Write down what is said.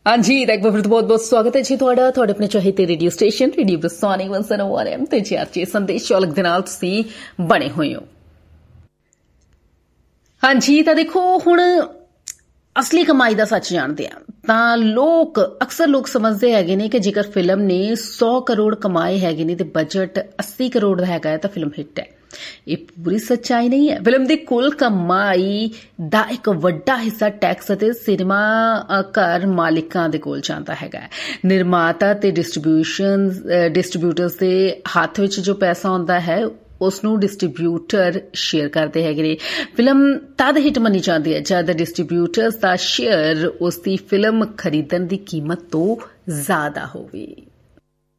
हाँ जी, एक बार फिर तो बहुत बहुत स्वागत है जी ਤੁਹਾਡਾ ਆਪਣੇ ਚਾਹੀਦੇ ਰੇਡੀਓ ਸਟੇਸ਼ਨ ਰੇਡੀਓ ਬਰਸਾਨੀ 101 ਐਮ ਤੇ ਜੀ ਆਰਜੀ ਸੰਦੇਸ਼ ਚੌਲਕ ਦੇ ਨਾਲ ਤੁਸੀਂ ਬਣੇ ਹੋਏ ਹੋ। हाँ जी, ਤਾਂ ਦੇਖੋ ਹੁਣ ਅਸਲੀ ਕਮਾਈ ਦਾ ਸੱਚ ਜਾਣਦੇ ਆ ਤਾਂ ਅਕਸਰ ਲੋਕ ਸਮਝਦੇ ਹੈਗੇ ਨੇ ਕਿ ਜੇਕਰ ਫਿਲਮ ਨੇ 100 ਕਰੋੜ ਕਮਾਏ ਹੈਗੇ ਨੇ ਤੇ ਬਜਟ 80 ਕਰੋੜ ਦਾ ਹੈਗਾ ਤਾਂ ਫਿਲਮ ਹਿੱਟ ਹੈ। ਇਹ ਪੂਰੀ ਸੱਚਾਈ ਨਹੀਂ ਹੈ। ਫਿਲਮ ਦੀ ਕੁੱਲ ਕਮਾਈ ਦਾ ਇੱਕ ਵੱਡਾ ਹਿੱਸਾ ਟੈਕਸ ਅਤੇ ਸਿਨੇਮਾ ਘਰ ਮਾਲਿਕਾਂ ਦੇ ਕੋਲ ਜਾਂਦਾ ਹੈਗਾ। ਨਿਰਮਾਤਾ ਤੇ ਡਿਸਟ੍ਰੀਬਿਊਟਰਸ ਦੇ ਹੱਥ ਵਿੱਚ ਜੋ ਪੈਸਾ ਆਉਂਦਾ ਹੈ ਉਸ ਨੂੰ ਡਿਸਟ੍ਰੀਬਿਊਟਰ ਸ਼ੇਅਰ ਕਰਦੇ ਹੈਗੇ ਨੇ। ਫਿਲਮ ਤਦ ਹਿੱਟ ਮੰਨੀ ਜਾਂਦੀ ਹੈ ਜਦ ਡਿਸਟ੍ਰੀਬਿਊਟਰਸ ਦਾ ਸ਼ੇਅਰ ਉਸ ਦੀ ਫਿਲਮ ਖਰੀਦਣ ਦੀ ਕੀਮਤ ਤੋਂ ਜ਼ਿਆਦਾ ਹੋਵੇ।